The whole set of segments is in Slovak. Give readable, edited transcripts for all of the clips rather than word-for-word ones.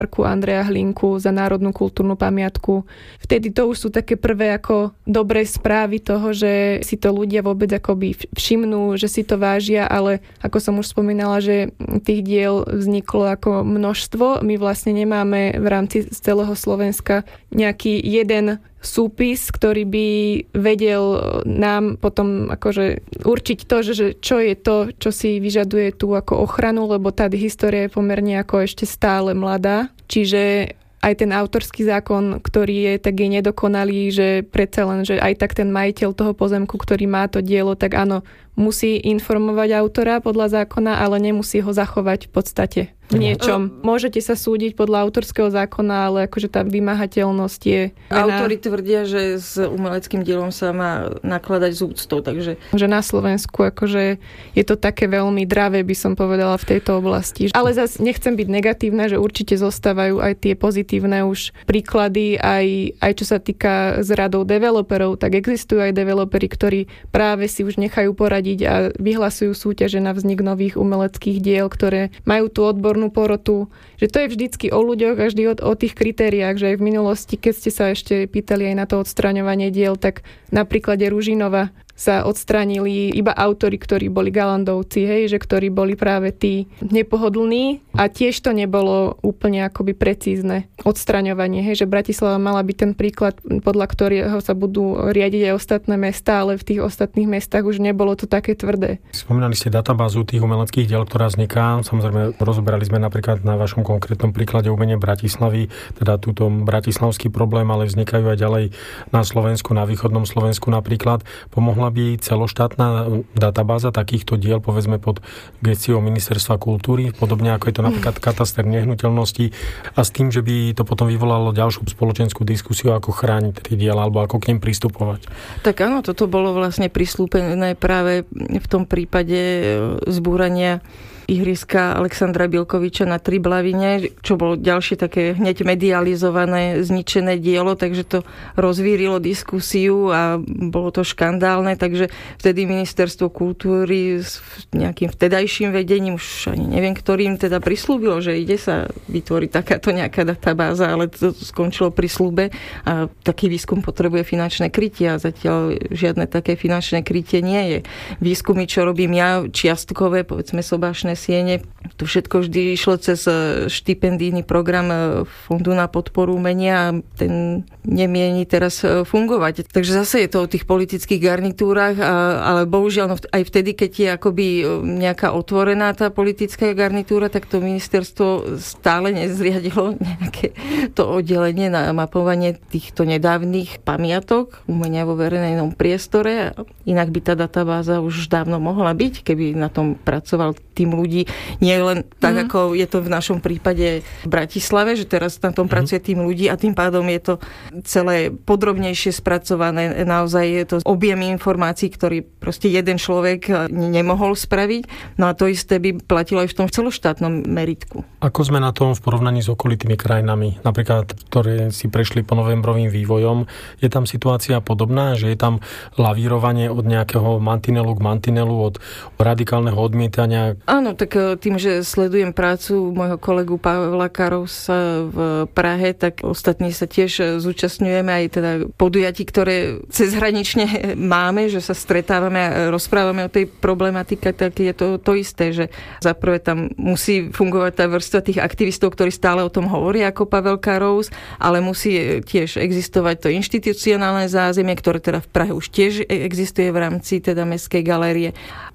parku Andreja Hlinku za národnú kultúrnu pamiatku. Vtedy to už sú také prvé ako dobré správy toho, že si to ľudia vôbec akoby všimnú, že si to vážia, ale ako som už spomínala, že tých diel vzniklo ako množstvo. My vlastne nemáme v rámci celého Slovenska nejaký jeden súpis, ktorý by vedel nám potom akože určiť to, že čo je to, čo si vyžaduje tú ako ochranu, lebo tá história je pomerne ako ešte stále mladá. Čiže aj ten autorský zákon, ktorý je, tak je nedokonalý, že predsa len, že aj tak ten majiteľ toho pozemku, ktorý má to dielo, tak áno, musí informovať autora podľa zákona, ale nemusí ho zachovať v podstate v niečom. Môžete sa súdiť podľa autorského zákona, ale akože tá vymáhateľnosť je... Autori tvrdia, že s umeleckým dielom sa má nakladať z úctou, takže... Že na Slovensku akože je to také veľmi dravé, by som povedala, v tejto oblasti. Ale zase nechcem byť negatívna, že určite zostávajú aj tie pozitívne už príklady, aj čo sa týka s radou developerov, tak existujú aj developeri, ktorí práve si už nechajú poradiť a vyhlasujú súťaže na vznik nových umeleckých diel, ktoré majú tú odbornú porotu, že to je vždycky o ľuďoch a vždy o tých kritériách, že aj v minulosti, keď ste sa ešte pýtali aj na to odstraňovanie diel, tak na príklade Ružinova sa odstránili iba autori, ktorí boli galandovci, hej, že ktorí boli práve tí nepohodlní a tiež to nebolo úplne akoby precízne odstraňovanie, hej, že Bratislava mala byť ten príklad, podľa ktorého sa budú riadiť aj ostatné mestá, ale v tých ostatných mestách už nebolo to také tvrdé. Spomínali ste databázu tých umeleckých diel, ktorá vzniká. Samozrejme, rozoberali sme napríklad na vašom konkrétnom príklade umenie Bratislavy, teda túto bratislavský problém, ale vznikajú aj ďalej na Slovensku, na východnom Slovensku napríklad. Pomohla by celoštátna databáza takýchto diel, povedzme pod gesciou Ministerstva kultúry, podobne ako je to napríklad kataster nehnuteľností, a s tým, že by to potom vyvolalo ďalšiu spoločenskú diskusiu, ako chrániť tie diela alebo ako k nim pristupovať. Tak áno, toto bolo vlastne prislúpené práve v tom prípade zbúrania ihriska Alexandra Bilkoviča na Triblavine, čo bolo ďalšie také hneď medializované, zničené dielo, takže to rozvírilo diskusiu a bolo to škandálne, takže vtedy Ministerstvo kultúry s nejakým vtedajším vedením, už ani neviem ktorým, teda prislúbilo, že ide sa vytvoriť takáto nejaká databáza, ale to skončilo pri sľube a taký výskum potrebuje finančné krytie a zatiaľ žiadne také finančné krytie nie je. Výskumy, čo robím ja, čiastkové, povedzme sobášne siene. To všetko vždy išlo cez štipendijný program Fondu na podporu umenia a ten nemieni teraz fungovať. Takže zase je to o tých politických garnitúrach, ale bohužiaľ aj vtedy, keď je akoby nejaká otvorená tá politická garnitúra, tak to ministerstvo stále nezriadilo nejaké to oddelenie na mapovanie týchto nedávnych pamiatok umenia vo verejnom priestore. Inak by tá databáza už dávno mohla byť, keby na tom pracoval tým ľudí. Nie len tak, ako je to v našom prípade v Bratislave, že teraz na tom pracuje tým ľudí a tým pádom je to celé podrobnejšie spracované. Naozaj je to objem informácií, ktorý proste jeden človek nemohol spraviť. No a to isté by platilo aj v tom celoštátnom meritku. Ako sme na tom v porovnaní s okolitými krajinami, napríklad, ktoré si prešli po novembrovým vývojom? Je tam situácia podobná, že je tam lavírovanie od nejakého mantinelu k mantinelu, od radikálneho odmietania? Áno, tak tým, že sledujem prácu môjho kolegu Pavla Karousa v Prahe, tak ostatní sa tiež zúčastňujeme aj teda podujatí, ktoré cezhranične máme, že sa stretávame a rozprávame o tej problematike, tak je to isté, že zaprvé tam musí fungovať tá vrstva tých aktivistov, ktorí stále o tom hovoria, ako Pavel Karous, ale musí tiež existovať to inštitucionálne zázemie, ktoré teda v Prahe už tiež existuje v rámci teda Mestskej galérie.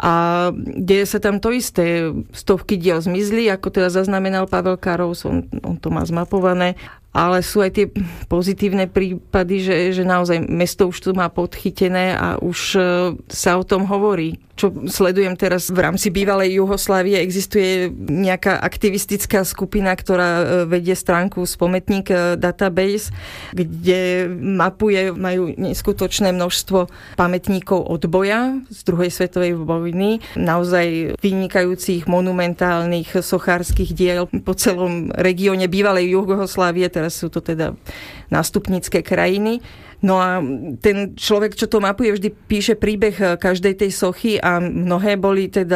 A deje sa tam to isté. Stovky diel zmizli, ako teda zaznamenal Pavel Karous, on to má zmapované. Ale sú aj tie pozitívne prípady, že naozaj mesto už to má podchytené a už sa o tom hovorí. Čo sledujem teraz v rámci bývalej Juhoslávie, existuje nejaká aktivistická skupina, ktorá vedie stránku Spometník Database, kde majú neskutočné množstvo pamätníkov odboja z druhej svetovej vojny, naozaj vynikajúcich monumentálnych sochárskych diel po celom regióne bývalej Juhoslávie, teraz sú to teda nástupnícke krajiny. No a ten človek, čo to mapuje, vždy píše príbeh každej tej sochy a mnohé boli teda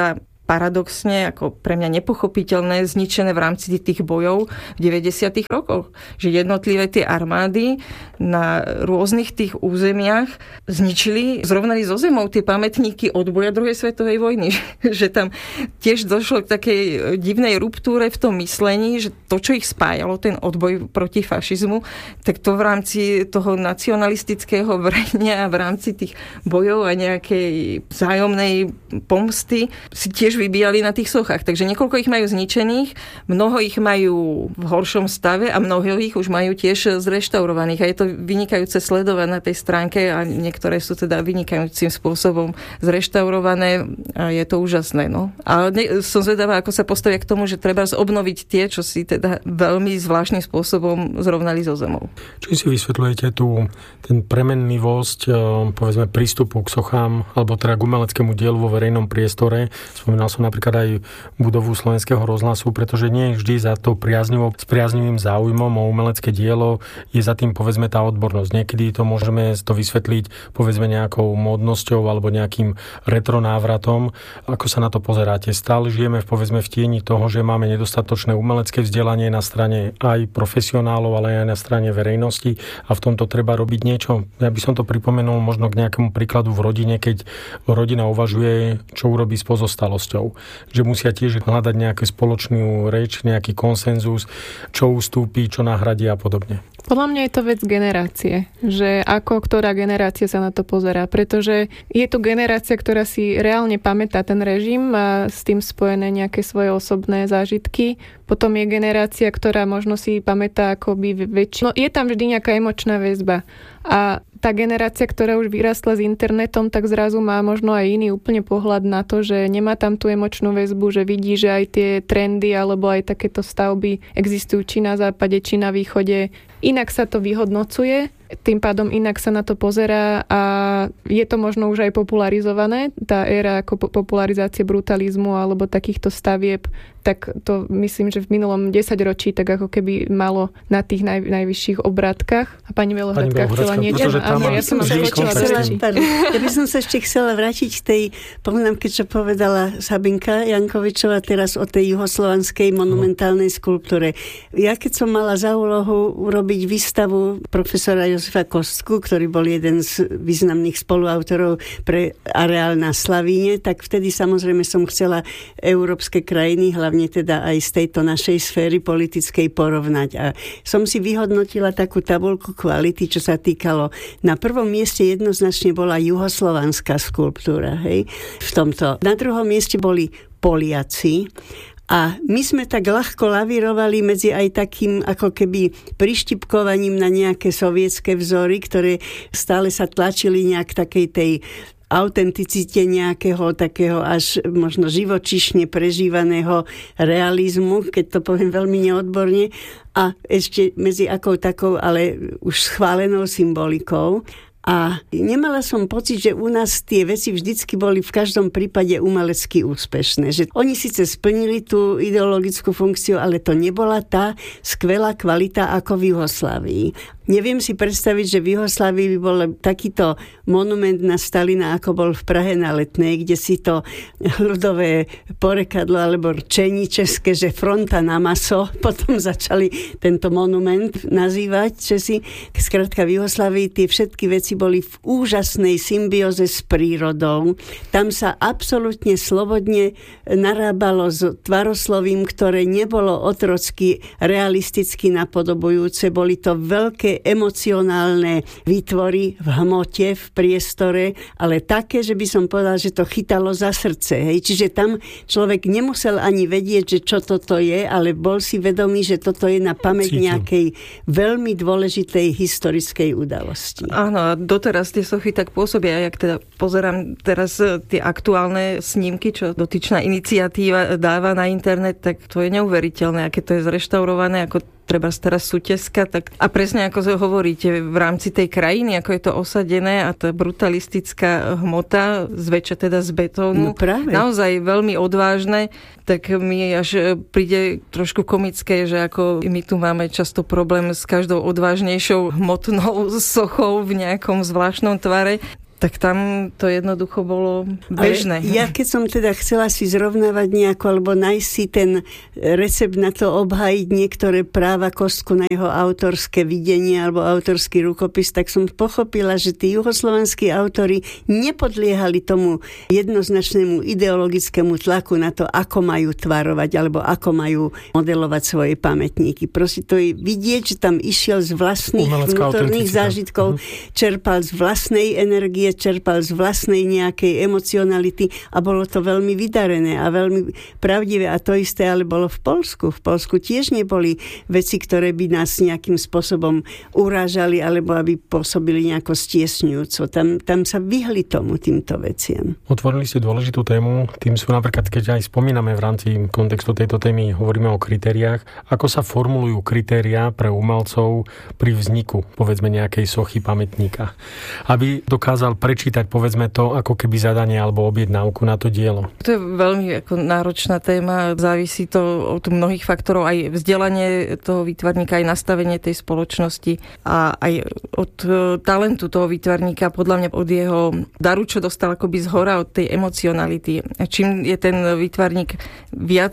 paradoxne, ako pre mňa nepochopiteľné, zničené v rámci tých bojov v 90. rokoch. Že jednotlivé tie armády na rôznych tých územiach zničili, zrovnali zo zemou tie pamätníky od boja druhej svetovej vojny. Že tam tiež došlo k takej divnej ruptúre v tom myslení, že to, čo ich spájalo, ten odboj proti fašizmu, tak to v rámci toho nacionalistického vrenia, v rámci tých bojov a nejakej vzájomnej pomsty si tiež vybíjali na tých sochách. Takže niekoľko ich majú zničených, mnoho ich majú v horšom stave a mnoho ich už majú tiež zreštaurovaných. A je to vynikajúce sledovať na tej stránke a niektoré sú teda vynikajúcim spôsobom zreštaurované a je to úžasné. No. A som zvedavá, ako sa postavia k tomu, že treba obnoviť tie, čo si teda veľmi zvláštnym spôsobom zrovnali so zemou. Čím si vysvetľujete ten premenlivosť, povedzme, prístupu k sochám alebo teda k umeleckému dielu vo verejnom priestore? Spomínal som napríklad aj budovu Slovenského rozhlasu, pretože nie vždy za to s priaznivým záujmom o umelecké dielo je za tým, povedzme, tá odbornosť. Niekedy to môžeme to vysvetliť, povedzme, nejakou módnosťou alebo nejakým retro návratom. Ako sa na to pozeráte? Stále žijeme povedzme v tieni toho, že máme nedostatočné umelecké vzdelanie na strane aj profesionálov, ale aj na strane verejnosti a v tomto treba robiť niečo. Ja by som to pripomenul možno k nejakému príkladu v rodine, keď rodina uvažuje, čo urobí s pozostalosťou. Že musia tiež hľadať nejakú spoločnú reč, nejaký konsenzus, čo ustúpi, čo nahradí a podobne. Podľa mňa je to vec generácie, že ako ktorá generácia sa na to pozerá, pretože je tu generácia, ktorá si reálne pamätá ten režim, má s tým spojené nejaké svoje osobné zážitky. Potom je generácia, ktorá možno si pamätá akoby väčšie. No je tam vždy nejaká emočná väzba. A tá generácia, ktorá už vyrastla s internetom, tak zrazu má možno aj iný úplne pohľad na to, že nemá tam tú emočnú väzbu, že vidí, že aj tie trendy alebo aj takéto stavby existujú či na západe, či na východe. Inak sa to vyhodnocuje, tým pádom inak sa na to pozerá a je to možno už aj popularizované. Tá éra ako popularizácie brutalizmu alebo takýchto stavieb, tak to myslím, že v minulom 10 ročí tak ako keby malo na tých najvyšších obrátkach. A pani Belohradka chcela niečo? Áno, ja by som sa ešte chcela vrátiť k tej poznámke, čo povedala Sabinka Jankovičová teraz o tej juhoslovanskej monumentálnej skulptúre. Ja keď som mala za úlohu urobiť výstavu profesora Jozefa Kostku, ktorý bol jeden z významných spoluautorov pre areál na Slavíne, tak vtedy samozrejme som chcela európske krajiny, hlavne teda aj z tejto našej sféry politickej porovnať. A som si vyhodnotila takú tabuľku kvality, čo sa týkalo. Na prvom mieste jednoznačne bola juhoslovanská skulptúra. Hej? V tomto. Na druhom mieste boli Poliaci. A my sme tak ľahko lavírovali medzi aj takým ako keby prištipkovaním na nejaké sovietské vzory, ktoré stále sa tlačili nejak takej tej autenticite nejakého takého až možno živočíšne prežívaného realizmu, keď to poviem veľmi neodborne, a ešte medzi akou takou, ale už schválenou symbolikou. A nemala som pocit, že u nás tie veci vždycky boli v každom prípade umelecky úspešné. Že oni síce splnili tú ideologickú funkciu, ale to nebola tá skvelá kvalita ako v Juhoslávii. Neviem si predstaviť, že v Juhoslávii by bol takýto monument na Stalina, ako bol v Prahe na Letnej, kde si to ľudové porekadlo alebo rčení české, že fronta na maso, potom začali tento monument nazývať Česi. Skrátka v Juhoslávii tie všetky veci boli v úžasnej symbióze s prírodou. Tam sa absolútne slobodne narábalo s tvaroslovím, ktoré nebolo otrocky realisticky napodobujúce. Boli to veľké emocionálne výtvory v hmote, v priestore, ale také, že by som povedal, že to chytalo za srdce. Hej. Čiže tam človek nemusel ani vedieť, že čo toto je, ale bol si vedomý, že toto je na pamäť nejakej veľmi dôležitej historickej udalosti. Áno, a doteraz tie sochy tak pôsobia. Jak teda pozerám teraz tie aktuálne snímky, čo dotyčná iniciatíva dáva na internet, tak to je neuveriteľné, aké to je zreštaurované, ako treba teraz súteska, tak a presne ako hovoríte, v rámci tej krajiny, ako je to osadené a tá brutalistická hmota, zväčša teda z betónu, naozaj veľmi odvážne, tak mi až príde trošku komické, že ako my tu máme často problém s každou odvážnejšou hmotnou sochou v nejakom zvláštnom tvare. tak tam to jednoducho bolo bežné. Ale ja keď som teda chcela si zrovnávať nejako, alebo nájsť si ten recept na to obhájiť niektoré práva Kostku na jeho autorské videnie alebo autorský rukopis, tak som pochopila, že tí juhoslovanskí autori nepodliehali tomu jednoznačnému ideologickému tlaku na to, ako majú tvarovať alebo ako majú modelovať svoje pamätníky. Proste to je vidieť, že tam išiel z vlastných vnútorných zážitkov, čerpal z vlastnej energie, čerpal z vlastnej nejakej emocionality a bolo to veľmi vydarené a veľmi pravdivé. A to isté ale bolo v Poľsku. V Poľsku tiež neboli veci, ktoré by nás nejakým spôsobom urážali alebo aby pôsobili nejako stiesňujúco. Tam sa vyhli týmto veciam. Otvorili ste dôležitú tému. Tým sú napríklad, keď aj spomíname v rámci kontextu tejto témy, hovoríme o kritériách. Ako sa formulujú kritériá pre umelcov pri vzniku, povedzme, nejakej sochy pamätníka? Aby dokázal prečítať, povedzme, to ako keby zadanie alebo objednávku na to dielo. To je veľmi náročná téma, závisí to od mnohých faktorov, aj vzdelanie toho výtvarníka, aj nastavenie tej spoločnosti a aj od talentu toho výtvarníka, podľa mňa od jeho daru, čo dostal akoby zhora, od tej emocionality. A čím je ten výtvarník viac,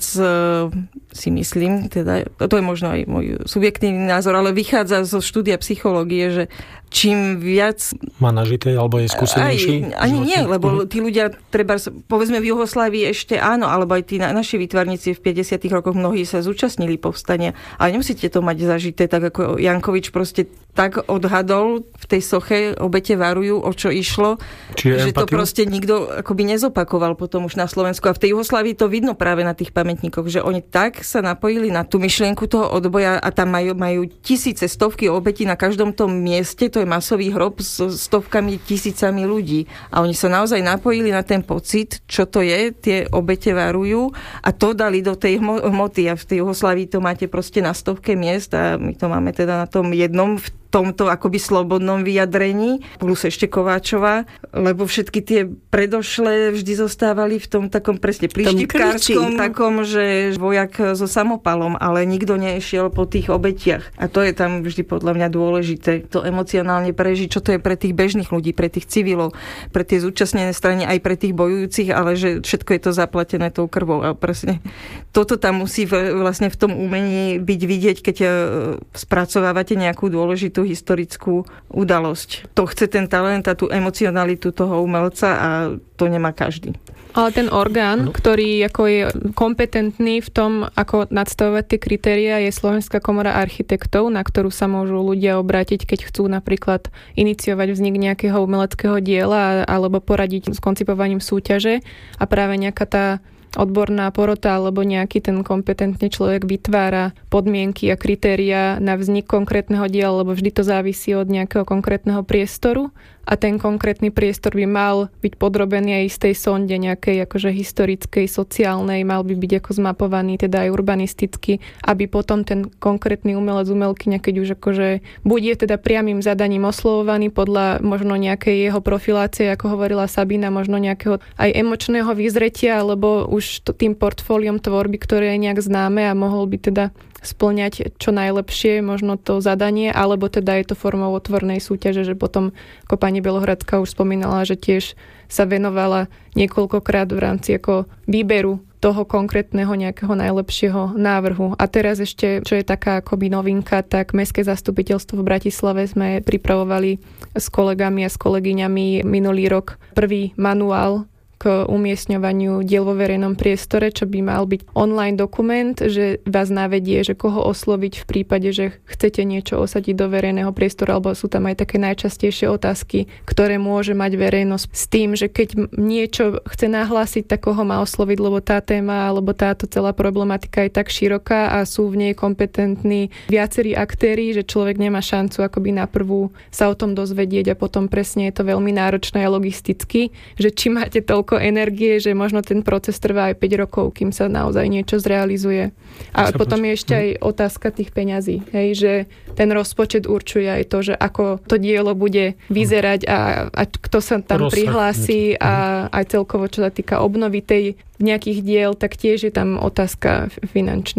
si myslím, teda, to je možno aj môj subjektívny názor, ale vychádza zo štúdia psychológie, že čím viac... Má nažité, alebo je skúsenejší? Ani nie, lebo tí ľudia, treba, povedzme v Juhoslávii ešte áno, alebo aj tí naši výtvarníci v 50. rokoch mnohí sa zúčastnili povstania, ale nemusíte to mať zažité, tak ako Jankovič proste tak odhadol v tej soche Obete varujú, o čo išlo, že to proste nikto akoby nezopakoval potom už na Slovensku. A v tej Juhoslávii to vidno práve na tých pamätníkoch, že oni tak sa napojili na tú myšlienku toho odboja a tam majú tisíce, stovky obetí na každom tom mieste, to je masový hrob s stovkami, tisícami ľudí. A oni sa naozaj napojili na ten pocit, čo to je, tie obete varujú a to dali do tej hmoty. A v tej Juhoslávii to máte proste na stovke miest a my to máme teda na tom jednom v tomto akoby slobodnom vyjadrení, plus ešte Kováčová, lebo všetky tie predošlé vždy zostávali v tom takom presne príštipkárskom takom, že vojak so samopalom, ale nikto nešiel po tých obetiach. A to je tam vždy podľa mňa dôležité, to emocionálne prežiť, čo to je pre tých bežných ľudí, pre tých civilov, pre tie zúčastnené strany, aj pre tých bojujúcich, ale že všetko je to zaplatené tou krvou. A presne toto tam musí vlastne v tom umení byť vidieť, keď spracovávate nejakú dôležitú historickú udalosť. To chce ten talent a tú emocionalitu toho umelca a to nemá každý. Ale ten orgán, ktorý ako je kompetentný v tom, ako nadstavovať tie kritériá, je Slovenská komora architektov, na ktorú sa môžu ľudia obrátiť, keď chcú napríklad iniciovať vznik nejakého umeleckého diela alebo poradiť s koncipovaním súťaže a práve nejaká tá odborná porota alebo nejaký ten kompetentný človek vytvára podmienky a kritériá na vznik konkrétneho diela, lebo vždy to závisí od nejakého konkrétneho priestoru a ten konkrétny priestor by mal byť podrobený aj istej sonde nejakej akože historickej, sociálnej, mal by byť ako zmapovaný, teda aj urbanisticky, aby potom ten konkrétny umelec, umelkyňa, keď už akože bude teda priamym zadaním oslovovaný podľa možno nejakej jeho profilácie, ako hovorila Sabina, možno nejakého aj emočného vyzretia, alebo už tým portfóliom tvorby, ktoré je nejak známe a mohol by teda spĺňať čo najlepšie možno to zadanie, alebo teda je to formou otvornej súťaže, že potom, ako pani Belohradská už spomínala, že tiež sa venovala niekoľkokrát v rámci ako výberu toho konkrétneho nejakého najlepšieho návrhu. A teraz ešte, čo je taká akoby novinka, tak Mestské zastupiteľstvo v Bratislave sme pripravovali s kolegami a s kolegyňami minulý rok prvý manuál k umiestňovaniu diel vo verejnom priestore, čo by mal byť online dokument, že vás navedie, že koho osloviť v prípade, že chcete niečo osadiť do verejného priestoru, alebo sú tam aj také najčastejšie otázky, ktoré môže mať verejnosť s tým, že keď niečo chce nahlásiť, tak koho má osloviť, lebo tá téma, alebo táto celá problematika je tak široká a sú v nej kompetentní viacerí aktéri, že človek nemá šancu akoby na prvú sa o tom dozvedieť a potom presne je to veľmi náročné a logisticky, že či máte toľko energie, že možno ten proces trvá aj 5 rokov, kým sa naozaj niečo zrealizuje. A potom je ešte aj otázka tých peňazí, hej, že ten rozpočet určuje aj to, že ako to dielo bude vyzerať a kto sa tam prihlási a aj celkovo, čo sa týka obnovy tej nejakých diel, tak tiež je tam otázka finančná.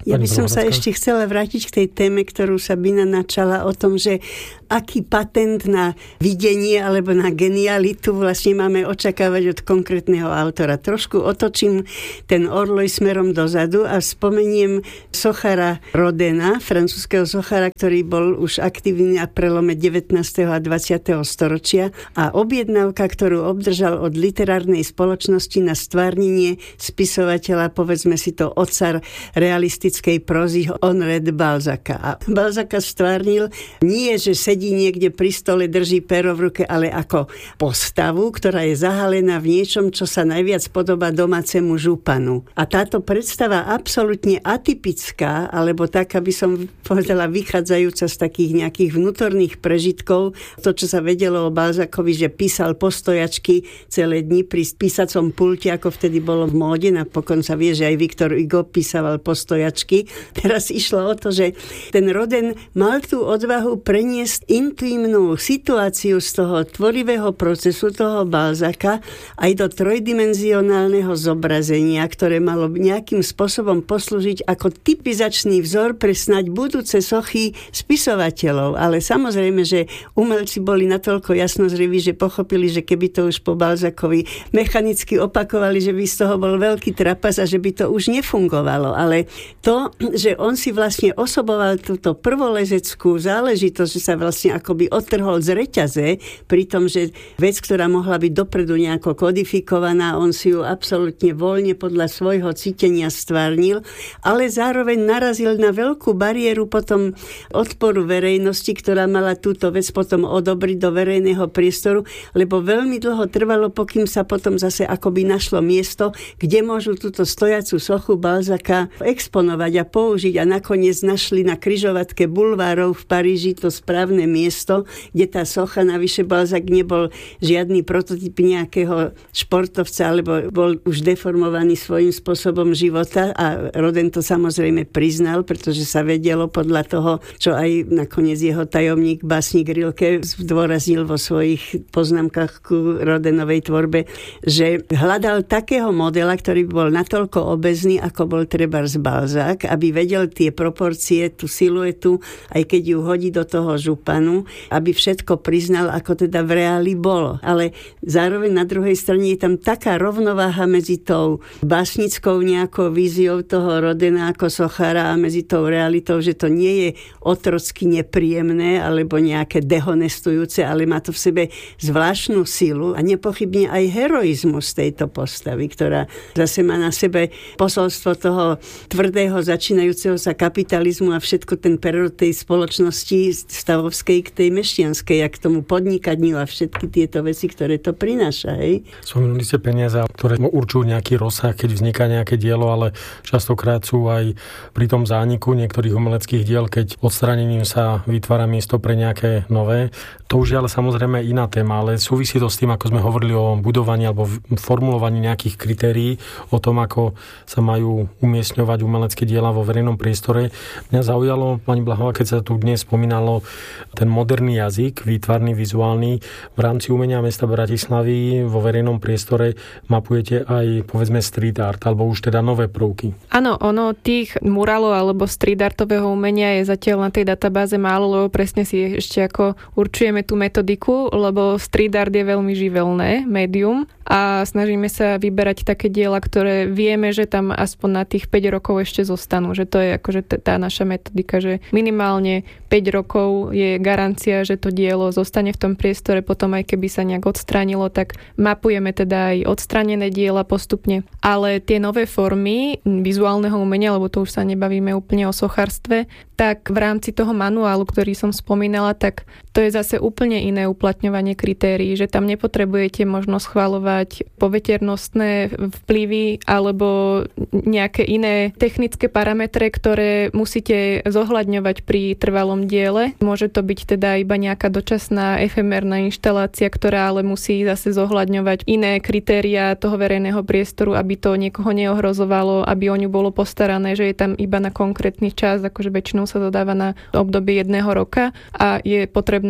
Ja by som sa ešte chcela vrátiť k tej téme, ktorú Sabina načala o tom, že aký patent na videnie alebo na genialitu vlastne máme očakávať od konkrétneho autora. Trošku otočím ten orloj smerom dozadu a spomeniem sochara Rodena, francúzskeho sochara, ktorý bol už aktívny na prelome 19. a 20. storočia a objednávka, ktorú obdržal od literárnej spoločnosti na stvárnenie spisovateľa, povedzme si to, otca realistickej prózy Honoré de Balzaca. A Balzaca stvárnil nie, že sedí niekde pri stole, drží pero v ruke, ale ako postavu, ktorá je zahalená v niečom, čo sa najviac podobá domácemu županu. A táto predstava absolútne atypická, alebo tak, aby som povedala, vychádzajúca z takých nejakých vnútorných prežitkov, to, čo sa vedelo o Balzacovi, že písal postojačky celé dni pri písacom pulte, ako vtedy bolo v móde, napokon sa vie, že aj Victor Hugo písaval postojačky. Teraz išlo o to, že ten Rodin mal tú odvahu preniesť intimnú situáciu z toho tvorivého procesu toho Balzaca aj do trojdimenzionálneho zobrazenia, ktoré malo nejakým spôsobom poslúžiť ako typizačný vzor pre snáď budúce sochy spisovateľov. Ale samozrejme, že umelci boli natoľko jasnozriví, že pochopili, že keby to už po Balzacovi mechanicky opakovali, že by z toho bol veľký trapas a že by to už nefungovalo. Ale to, že on si vlastne osoboval túto prvolezeckú záležitosť, že sa vlastne akoby odtrhol z reťaze, pri tom, že vec, ktorá mohla byť dopredu nejako kodifikovaná, on si ju absolútne voľne podľa svojho cítenia stvárnil, ale zároveň narazil na veľkú bariéru potom odporu verejnosti, ktorá mala túto vec potom odobriť do verejného priestoru, lebo veľmi dlho trvalo, pokým sa potom zase akoby našlo miesto, kde môžu túto stojacú sochu Balzaca exponovať a použiť a nakoniec našli na križovatke bulvárov v Paríži to správne miesto, kde tá socha, navyše Balzac nebol žiadny prototyp nejakého športovca, alebo bol už deformovaný svojím spôsobom života a Rodin to samozrejme priznal, pretože sa vedelo podľa toho, čo aj nakoniec jeho tajomník, básnik Rilke zdôraznil vo svojich poznámkach ku Rodinovej tvorbe, že hľadal takého modela, ktorý bol natoľko obezný, ako bol trebárs Balzac, aby vedel tie proporcie, tú siluetu, aj keď ju hodí do toho županu, aby všetko priznal, ako teda v reáli bolo. Ale zároveň na druhej strane je tam taká rovnováha medzi tou básnickou nejakou víziou toho Rodina ako sochara a medzi tou realitou, že to nie je otrocky nepríjemné alebo nejaké dehonestujúce, ale má to v sebe zvláštnu silu a nepochybne aj heroizmus tejto postavy, ktorá zase má na sebe posolstvo toho tvrdého začínajúceho sa kapitalizmu a všetko ten prerod tej spoločnosti stavovskej k tej mešťanskej a k tomu podnikaniu a všetky tieto veci, ktoré to prináša. Hej? Spomenuli ste peniaze, ktoré určujú nejaký rozsah, keď vzniká nejaké dielo, ale častokrát sú aj pri tom zániku niektorých umeleckých diel, keď odstranením sa vytvára miesto pre nejaké nové. To už je ale samozrejme iná téma, ale súvisí to s tým, ako sme hovorili o budovaní alebo formulovaní nejakých kritérií, o tom, ako sa majú umiestňovať umelecké diela vo verejnom priestore. Mňa zaujalo, pani Blahová, keď sa tu dnes spomínalo ten moderný jazyk, výtvarný, vizuálny. V rámci umenia mesta Bratislavy vo verejnom priestore mapujete aj, povedzme, street art, alebo už teda nové prvky. Áno, ono tých murálov alebo street artového umenia je zatiaľ na tej databáze málo, lebo presne si ešte ako určujeme tú metodiku, lebo street art je veľmi živelné médium a snažíme sa vyberať také diela, ktoré vieme, že tam aspoň na tých 5 rokov ešte zostanú. Že to je akože tá naša metodika, že minimálne 5 rokov je garancia, že to dielo zostane v tom priestore, potom aj keby sa nejak odstránilo, tak mapujeme teda aj odstranené diela postupne. Ale tie nové formy vizuálneho umenia, lebo to už sa nebavíme úplne o sochárstve, tak v rámci toho manuálu, ktorý som spomínala, tak to je zase úplne iné uplatňovanie kritérií, že tam nepotrebujete možno schvaľovať poveternostné vplyvy alebo nejaké iné technické parametre, ktoré musíte zohľadňovať pri trvalom diele. Môže to byť teda iba nejaká dočasná efemérna inštalácia, ktorá ale musí zase zohľadňovať iné kritériá toho verejného priestoru, aby to niekoho neohrozovalo, aby o ňu bolo postarané, že je tam iba na konkrétny čas, akože väčšinou sa dodáva na obdobie 1 roka a je potrebné, aby k tomu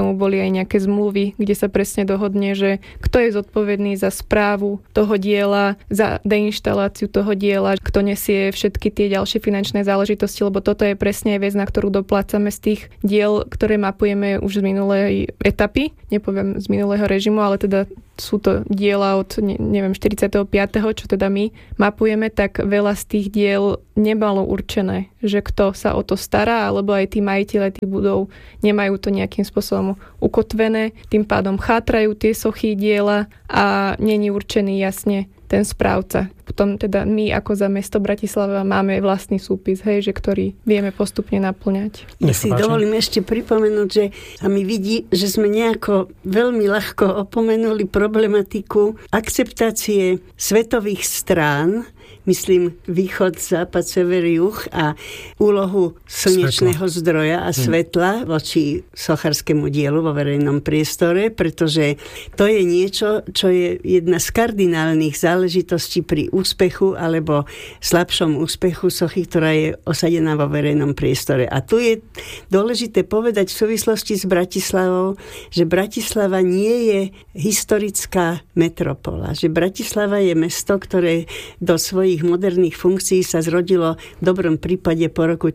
tomu boli aj nejaké zmluvy, kde sa presne dohodne, že kto je zodpovedný za správu toho diela, za deinštaláciu toho diela, kto nesie všetky tie ďalšie finančné záležitosti, lebo toto je presne aj vec, na ktorú doplácame z tých diel, ktoré mapujeme už z minulej etapy, nepoviem z minulého režimu, ale teda sú to diela od, 45., čo teda my mapujeme, tak veľa z tých diel nebolo určené, že kto sa o to stará, alebo aj tí majiteľe tých budov nemajú to nejakým spôsobom ukotvené, tým pádom chátrajú tie sochy diela a není určený jasne ten správca. Potom teda my ako za mesto Bratislava máme vlastný súpis, hej, že ktorý vieme postupne naplňať. Ja si dovolím ešte pripomenúť, že a my vidí, že sme nejako veľmi ľahko opomenuli problematiku akceptácie svetových strán, myslím východ, západ, sever, juh a úlohu slnečného zdroja a svetla voči socharskému dielu vo verejnom priestore, pretože to je niečo, čo je jedna z kardinálnych záležitostí pri úspechu alebo slabšom úspechu sochy, ktorá je osadená vo verejnom priestore. A tu je dôležité povedať v súvislosti s Bratislavou, že Bratislava nie je historická metropola, že Bratislava je mesto, ktoré do svojich moderných funkcií sa zrodilo v dobrom prípade po roku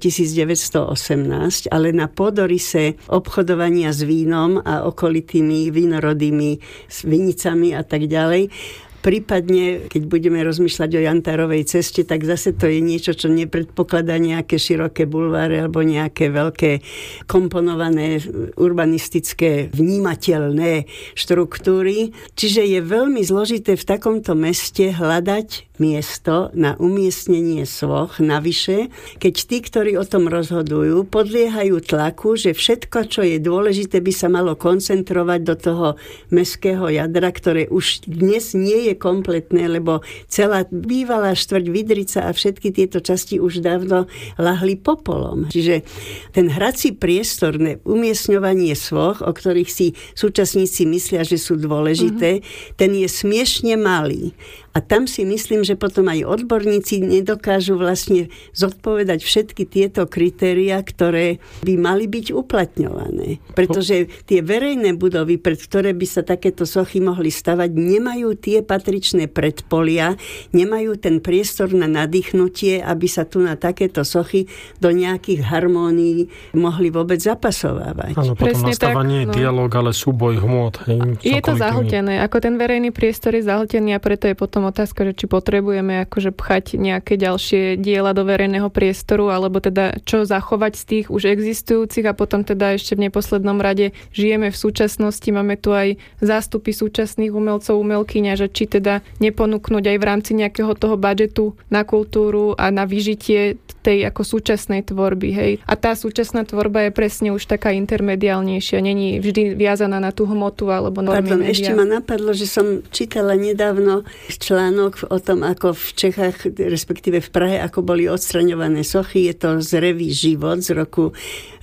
1918, ale na pôdoryse obchodovania s vínom a okolitými vínorodými vinicami a tak ďalej. Prípadne, keď budeme rozmýšľať o Jantárovej ceste, tak zase to je niečo, čo nepredpokladá nejaké široké bulváre alebo nejaké veľké komponované urbanistické vnímateľné štruktúry. Čiže je veľmi zložité v takomto meste hľadať miesto na umiestnenie soch. Navyše, keď tí, ktorí o tom rozhodujú, podliehajú tlaku, že všetko, čo je dôležité, by sa malo koncentrovať do toho mestského jadra, ktoré už dnes nie je kompletné, lebo celá bývalá štvrť Vydrica a všetky tieto časti už dávno lahli popolom. Čiže ten hrací priestor, umiestňovanie svoch, o ktorých si súčasníci myslia, že sú dôležité, ten je smiešne malý. A tam si myslím, že potom aj odborníci nedokážu vlastne zodpovedať všetky tieto kritériá, ktoré by mali byť uplatňované. Pretože tie verejné budovy, pred ktoré by sa takéto sochy mohli stavať, nemajú tie patričné predpolia, nemajú ten priestor na nadýchnutie, aby sa tu na takéto sochy do nejakých harmónií mohli vôbec zapasovávať. Áno, potom nastavanie dialog, ale súboj hmôt. Je to zahltené. Ako ten verejný priestor je zahltený a preto je potom otázka, že či potrebujeme akože pchať nejaké ďalšie diela do verejného priestoru, alebo teda čo zachovať z tých už existujúcich a potom teda ešte v neposlednom rade žijeme v súčasnosti, máme tu aj zástupy súčasných umelcov, umelkyň, že či teda neponúknuť aj v rámci nejakého toho budžetu na kultúru a na vyžitie tej ako súčasnej tvorby, hej. A tá súčasná tvorba je presne už taká intermediálnejšia, není vždy viazaná na tú hmotu alebo normy média. Ešte ma napadlo, že som čítala nedávno článok o tom, ako v Čechách, respektíve v Prahe, ako boli odstraňované sochy. Je to z reví Život z roku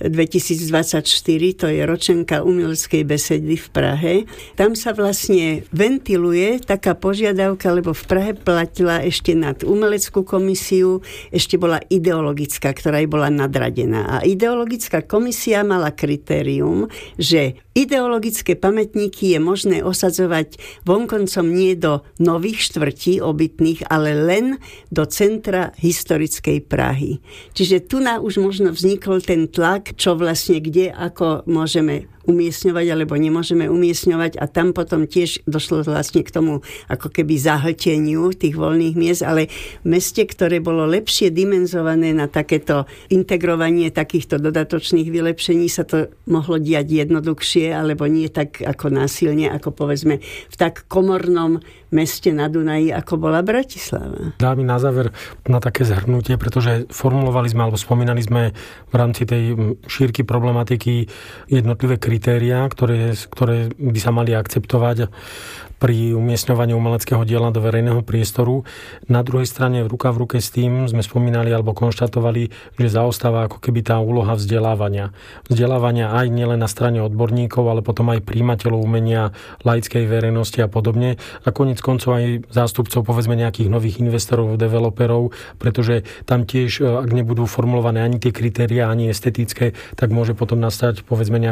2024, to je ročenka umeleckej besedy v Prahe. Tam sa vlastne ventiluje taká požiadavka, lebo v Prahe platila ešte nad umeleckú komisiu, ešte bola ideologická, ktorá bola nadradená. A ideologická komisia mala kritérium, že ideologické pamätníky je možné osadzovať vonkoncom nie do nových štvrtí obytných, ale len do centra historickej Prahy. Čiže tu už možno vznikol ten tlak, čo vlastne kde, ako môžeme umiestňovať alebo nemôžeme umiestňovať a tam potom tiež došlo vlastne k tomu ako keby zahlteniu tých voľných miest, ale v meste, ktoré bolo lepšie dimenzované na takéto integrovanie takýchto dodatočných vylepšení, sa to mohlo diať jednoduchšie alebo nie tak ako násilne, ako povedzme v tak komornom meste na Dunaji, ako bola Bratislava. Dámy na záver na také zhrnutie, pretože formulovali sme alebo spomínali sme v rámci tej šírky problematiky jednotlivé kritériá, ktoré by sa mali akceptovať pri umiestňovaní umeleckého diela do verejného priestoru. Na druhej strane ruka v ruke s tým sme spomínali alebo konštatovali, že zaostáva ako keby tá úloha vzdelávania. Vzdelávania aj nielen na strane odborníkov, ale potom aj príjimateľov umenia, laickej verejnosti a podobne. A koniec koncov aj zástupcov povedzme nejakých nových investorov, developerov, pretože tam tiež, ak nebudú formulované ani tie kritériá, ani estetické, tak môže potom nastať povedzme nejaká prevaha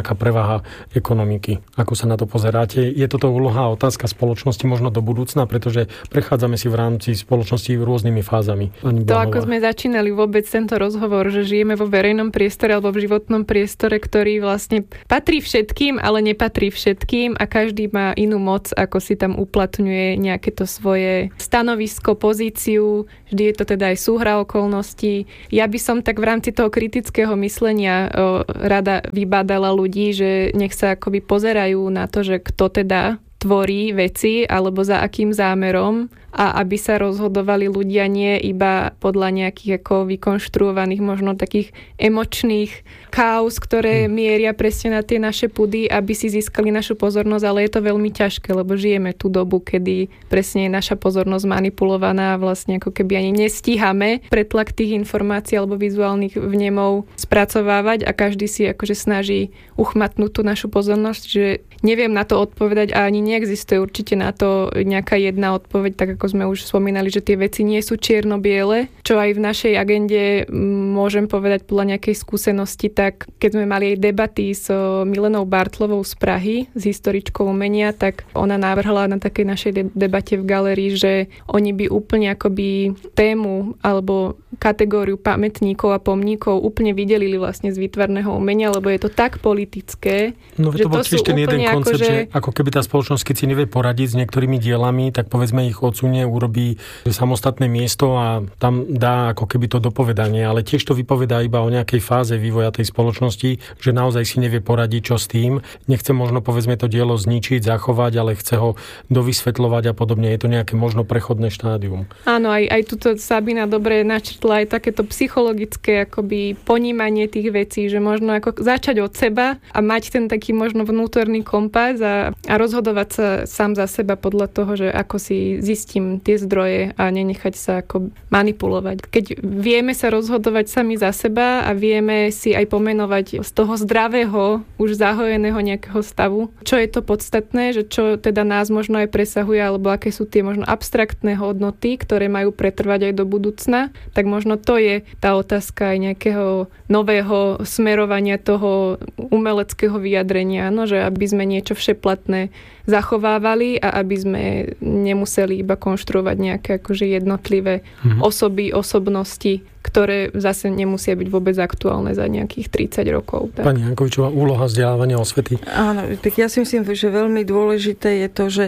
váha ekonomiky. Ako sa na to pozeráte? Je toto úloha a otázka spoločnosti možno do budúcna, pretože prechádzame si v rámci spoločnosti rôznymi fázami. To, ako sme začínali vôbec tento rozhovor, že žijeme vo verejnom priestore alebo v životnom priestore, ktorý vlastne patrí všetkým, ale nepatrí všetkým a každý má inú moc, ako si tam uplatňuje nejaké to svoje stanovisko, pozíciu. Vždy je to teda aj súhra okolností. Ja by som tak v rámci toho kritického myslenia rada vybádala ľudí, že nech sa akoby pozerajú na to, že kto teda tvorí veci alebo za akým zámerom a aby sa rozhodovali ľudia nie iba podľa nejakých ako vykonštruovaných možno takých emočných káuz, ktoré mieria presne na tie naše pudy, aby si získali našu pozornosť, ale je to veľmi ťažké, lebo žijeme tú dobu, kedy presne je naša pozornosť manipulovaná a vlastne ako keby ani nestíhame pretlak tých informácií alebo vizuálnych vnemov spracovávať a každý si akože snaží uchmatnúť tú našu pozornosť, že neviem na to odpovedať a ani neexistuje určite na to nejaká jedna odpoveď, tak ako sme už spomínali, že tie veci nie sú čierno-biele, čo aj v našej agende môžem povedať podľa nejakej skúsenosti, tak keď sme mali aj debaty s Milenou Bartlovou z Prahy, s historičkou umenia, tak ona navrhla na takej našej debate v galérii, že oni by úplne akoby tému alebo kategóriu pamätníkov a pomníkov úplne vydelili vlastne z výtvarného umenia, lebo je to tak politické, no, že to bol tiež ten jeden koncept, že ako keby tá spoločnosť, keď si nevie poradiť s niektorými dielami, tak povedzme ich odsunie, urobí samostatné miesto a tam dá ako keby to dopovedanie, ale tiež to vypovedá iba o nejakej fáze vývoja tej spoločnosti, že naozaj si nevie poradiť, čo s tým. Nechce možno povedzme to dielo zničiť, zachovať, ale chce ho dovysvetľovať a podobne. Je to nejaké možno prechodné štádium. Áno, aj tuto Sabina dobre načrtla aj takéto psychologické akoby ponímanie tých vecí, že možno ako začať od seba a mať ten taký možno vnútorný kompas a rozhodovať sa sám za seba podľa toho, že ako si zistím tie zdroje a nenechať sa ako manipulovať. Keď vieme sa rozhodovať sami za seba a vieme si aj pomenovať z toho zdravého, už zahojeného nejakého stavu, čo je to podstatné, že čo teda nás možno aj presahuje, alebo aké sú tie možno abstraktné hodnoty, ktoré majú pretrvať aj do budúcna, tak možno to je tá otázka aj nejakého nového smerovania toho umeleckého vyjadrenia, no, že aby sme niečo všeplatné zachovávali a aby sme nemuseli iba konštruovať nejaké akože jednotlivé osoby, osobnosti, ktoré zase nemusia byť vôbec aktuálne za nejakých 30 rokov. Tak. Pani Jankovičová, úloha vzdelávania osvety. Áno, tak ja si myslím, že veľmi dôležité je to, že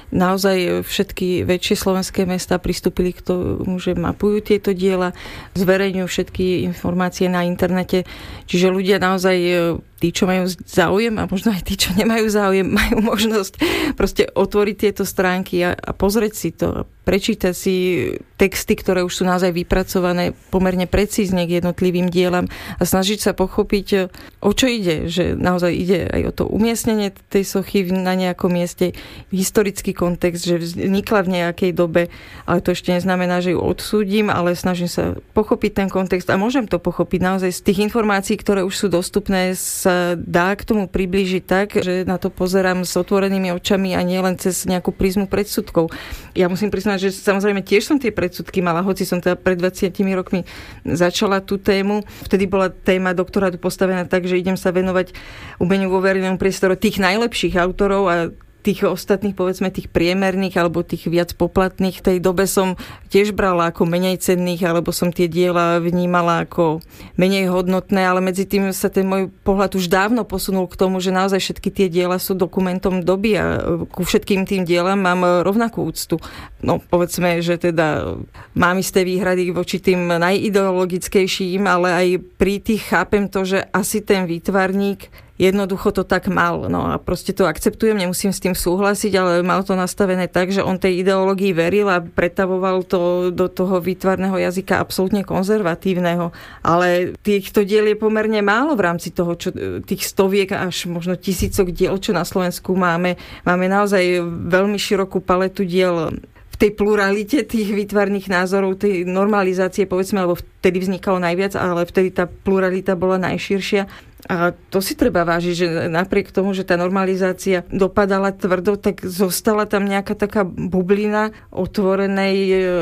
naozaj všetky väčšie slovenské mestá pristúpili k tomu, že mapujú tieto diela, zverejňujú všetky informácie na internete, čiže ľudia naozaj tí, čo majú záujem a možno aj tí, čo nemajú záujem, majú možnosť proste otvoriť tieto stránky a pozrieť si to, prečítať si texty, ktoré už sú naozaj vypracované pomerne precízne k jednotlivým dielam a snažiť sa pochopiť, o čo ide, že naozaj ide aj o to umiestnenie tej sochy na nejakom mieste, historický kontext, že vznikla v nejakej dobe, ale to ešte neznamená, že ju odsúdim, ale snažím sa pochopiť ten kontext a môžem to pochopiť naozaj z tých informácií, ktoré už sú dostupné, sa dá k tomu priblížiť tak, že na to pozerám s otvorenými očami a nie len cez nejakú prízmu predsudkov. Ja musím priznať, že samozrejme tiež som tie predsudky mala, hoci som teda pred 20 rokmi začala tú tému. Vtedy bola téma doktorátu postavená tak, že idem sa venovať umeniu vo verejnom priestore tých najlepších autorov a tých ostatných, povedzme, tých priemerných alebo tých viac poplatných. V tej dobe som tiež brala ako menej cenných, alebo som tie diela vnímala ako menej hodnotné, ale medzi tým sa ten môj pohľad už dávno posunul k tomu, že naozaj všetky tie diela sú dokumentom doby a ku všetkým tým dielam mám rovnakú úctu. No, povedzme, že teda mám isté výhrady voči tým najideologickejším, ale aj pri tých chápem to, že asi ten výtvarník jednoducho to tak mal. No a proste to akceptujem, nemusím s tým súhlasiť, ale mal to nastavené tak, že on tej ideológii veril a pretavoval to do toho výtvarného jazyka absolútne konzervatívneho. Ale týchto diel je pomerne málo v rámci toho, čo tých stoviek až možno tisícok diel, čo na Slovensku máme. Máme naozaj veľmi širokú paletu diel v tej pluralite tých výtvarných názorov, tej normalizácie, povedzme, lebo vtedy vznikalo najviac, ale vtedy tá pluralita bola najširšia. A to si treba vážiť, že napriek tomu, že tá normalizácia dopadala tvrdo, tak zostala tam nejaká taká bublina otvorenej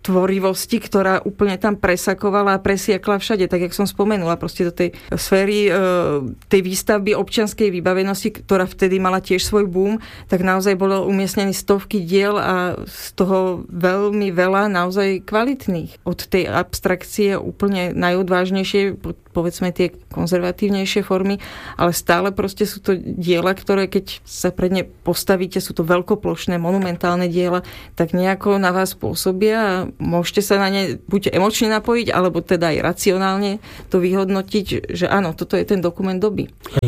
tvorivosti, ktorá úplne tam presakovala a presiakla všade, tak jak som spomenula, proste do tej sféry tej výstavby občianskej vybavenosti, ktorá vtedy mala tiež svoj boom, tak naozaj bolo umiestnené stovky diel a z toho veľmi veľa naozaj kvalitných. Od tej abstrakcie úplne najodvážnejšie, povedzme tie konzervatívnejšie formy, ale stále proste sú to diela, ktoré keď sa pred ne postavíte, sú to veľkoplošné, monumentálne diela, tak nejako na vás pôsobia a môžete sa na ne buď emočne napojiť, alebo teda aj racionálne to vyhodnotiť, že áno, toto je ten dokument doby.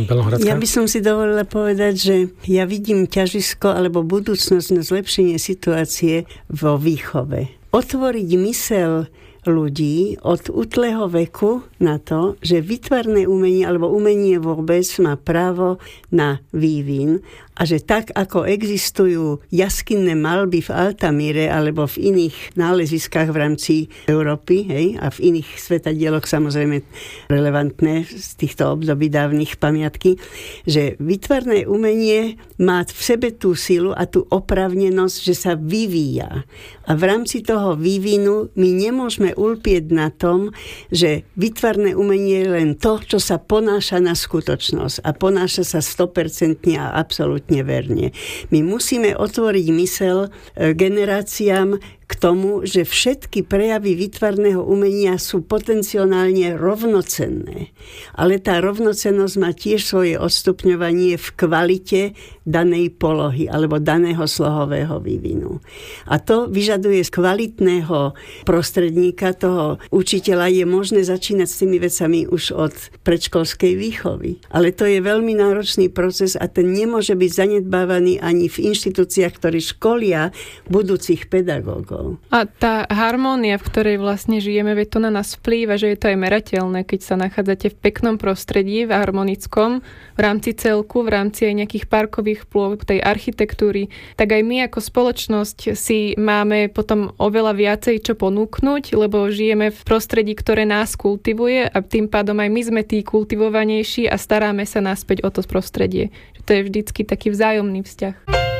Ja by som si dovolila povedať, že ja vidím ťažisko alebo budúcnosť na zlepšenie situácie vo výchove. Otvoriť myseľ ľudí od útleho veku na to, že výtvarné umenie alebo umenie vôbec má právo na vývin a že tak, ako existujú jaskinné maľby v Altamíre alebo v iných náleziskách v rámci Európy, hej, a v iných svetadieloch samozrejme relevantné z týchto období dávnych pamiatky, že výtvarné umenie má v sebe tú silu a tú oprávnenosť, že sa vyvíja. A v rámci toho vývinu my nemôžeme ulpieť na tom, že výtvarné umenie je len to, čo sa ponáša na skutočnosť a ponáša sa 100% a absolútne verne. My musíme otvoriť myseľ generáciám k tomu, že všetky prejavy výtvarného umenia sú potenciálne rovnocenné. Ale tá rovnocennosť má tiež svoje odstupňovanie v kvalite danej polohy alebo daného slohového vývinu. A to vyžaduje z kvalitného prostredníka, toho učiteľa. Je možné začínať s tými vecami už od predškolskej výchovy. Ale to je veľmi náročný proces a ten nemôže byť zanedbávaný ani v inštitúciách, ktoré školia budúcich pedagógov. A tá harmónia, v ktorej vlastne žijeme, veď to na nás vplýva, že je to aj merateľné, keď sa nachádzate v peknom prostredí, v harmonickom, v rámci celku, v rámci aj nejakých parkových plôch, tej architektúry, tak aj my ako spoločnosť si máme potom oveľa viacej čo ponúknuť, lebo žijeme v prostredí, ktoré nás kultivuje a tým pádom aj my sme tí kultivovanejší a staráme sa naspäť o to prostredie. To je vždycky taký vzájomný vzťah.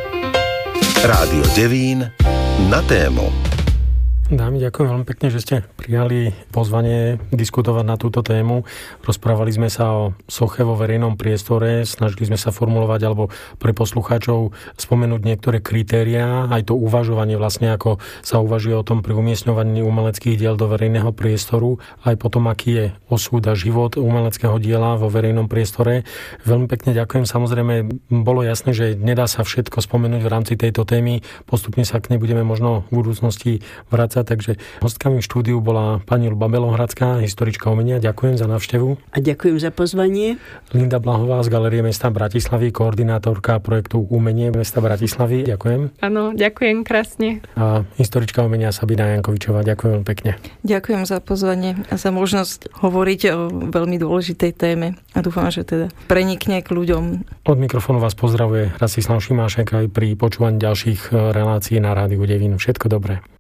Rádio Devín na tému. Dámy, ďakujem veľmi pekne, že ste prijali pozvanie diskutovať na túto tému. Rozprávali sme sa o soche vo verejnom priestore, snažili sme sa formulovať alebo pre poslucháčov spomenúť niektoré kritériá, aj to uvažovanie vlastne, ako sa uvažuje o tom pri umiestňovaní umeleckých diel do verejného priestoru, aj potom, aký je osud a život umeleckého diela vo verejnom priestore. Veľmi pekne ďakujem. Samozrejme, bolo jasné, že nedá sa všetko spomenúť v rámci tejto témy. Postupne sa k nej budeme možno v budúcnosti vrácať. Takže hostkami v štúdiu bola pani Ľuba Belohradská, historička umenia. Ďakujem za návštevu. A ďakujem za pozvanie. Linda Blahová z Galérie mesta Bratislavy, koordinátorka projektu Umenie mesta Bratislavy. Ďakujem. Áno, ďakujem krásne. A historička umenia Sabina Jankovičová. Ďakujem veľmi pekne. Ďakujem za pozvanie a za možnosť hovoriť o veľmi dôležitej téme. A dúfam, že teda prenikne k ľuďom. Od mikrofónu vás pozdravuje Rastislav Šimášek aj pri počúvaní ďalších relácií na Rádiu Devín. Všetko dobré.